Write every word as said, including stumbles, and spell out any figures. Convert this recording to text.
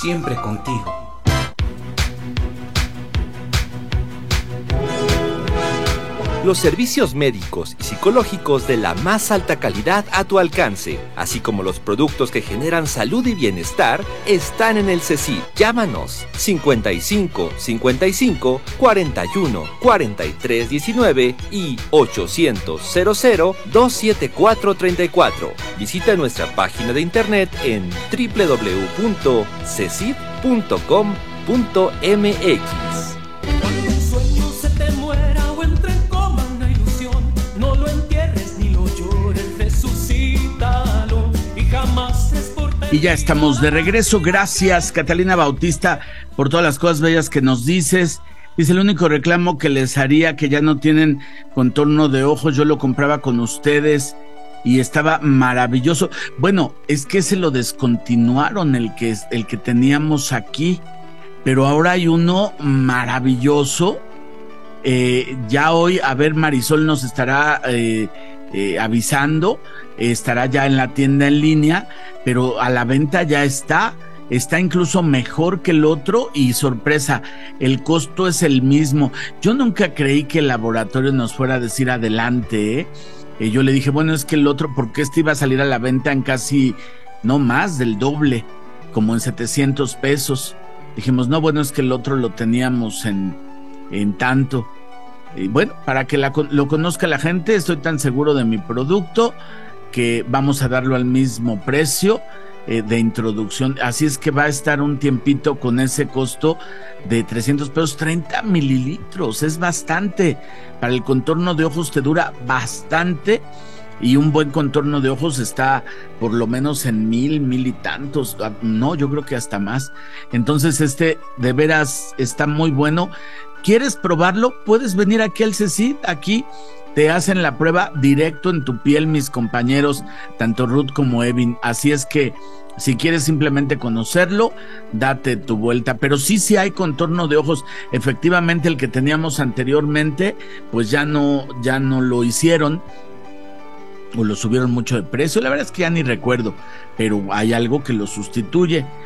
siempre contigo. Los servicios médicos y psicológicos de la más alta calidad a tu alcance, así como los productos que generan salud y bienestar, están en el CECID. Llámanos cincuenta y cinco, cincuenta y cinco, cuarenta y uno, cuarenta y tres, diecinueve y ochocientos, cero cero, dos setenta y cuatro treinta y cuatro. Visita nuestra página de internet en doble u doble u doble u punto cecid punto com punto m x. Y ya estamos de regreso. Gracias, Catalina Bautista, por todas las cosas bellas que nos dices. Dice, el único reclamo que les haría, que ya no tienen contorno de ojos, yo lo compraba con ustedes y estaba maravilloso. Bueno, es que se lo descontinuaron, el que, el que teníamos aquí, pero ahora hay uno maravilloso. Eh, ya hoy, a ver, Marisol nos estará eh, eh, avisando, eh, estará ya en la tienda en línea, pero a la venta ya está, está incluso mejor que el otro y sorpresa, el costo es el mismo. Yo nunca creí que el laboratorio nos fuera a decir adelante, ¿eh? Eh, yo le dije, bueno, es que el otro, porque este iba a salir a la venta en casi, no más del doble, como en setecientos pesos. Dijimos, no, bueno, es que el otro lo teníamos en, en tanto. Y bueno, para que la, lo conozca la gente, estoy tan seguro de mi producto que vamos a darlo al mismo precio eh, de introducción. Así es que va a estar un tiempito con ese costo de trescientos pesos, treinta mililitros, es bastante. Para el contorno de ojos te dura bastante y un buen contorno de ojos está por lo menos en mil, mil y tantos. No, yo creo que hasta más. Entonces este de veras está muy bueno. ¿Quieres probarlo? Puedes venir aquí al CECID, aquí te hacen la prueba directo en tu piel mis compañeros, tanto Ruth como Evin, así es que si quieres simplemente conocerlo, date tu vuelta, pero sí, sí hay contorno de ojos, efectivamente el que teníamos anteriormente, pues ya no, ya no lo hicieron, o lo subieron mucho de precio, la verdad es que ya ni recuerdo, pero hay algo que lo sustituye.